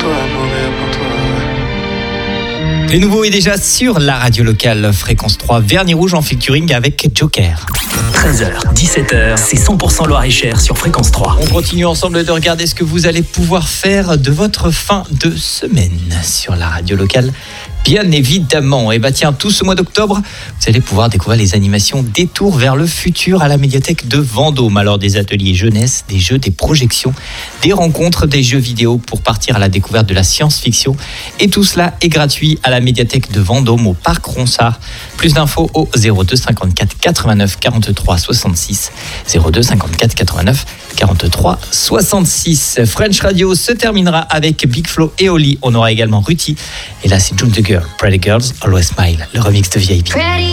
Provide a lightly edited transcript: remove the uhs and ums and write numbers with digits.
toi, mourir pour toi. Le nouveau est déjà sur la radio locale Fréquence 3, Vernis Rouge en featuring avec Joker. 13h, 17h, c'est 100% Loir-et-Cher sur Fréquence 3. On continue ensemble de regarder ce que vous allez pouvoir faire de votre fin de semaine sur la radio locale. Bien évidemment. Et tiens, tout ce mois d'octobre, vous allez pouvoir découvrir les animations Détour vers le futur à la médiathèque de Vendôme. Alors des ateliers jeunesse, des jeux, des projections, des rencontres, des jeux vidéo pour partir à la découverte de la science-fiction. Et tout cela est gratuit à la médiathèque de Vendôme au parc Ronsard. Plus d'infos au 02 54 89 43 66. 02 54 89 43 66. French Radio se terminera avec Big Flo et Oli. On aura également Ruti. Et là, c'est June the Girl, Pretty Girls Always Smile, le remix de VIP.